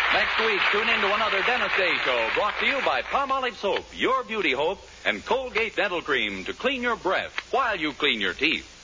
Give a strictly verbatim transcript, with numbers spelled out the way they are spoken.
Next week, tune in to another Dennis Day Show brought to you by Palmolive Soap, your beauty hope, and Colgate Dental Cream to clean your breath while you clean your teeth.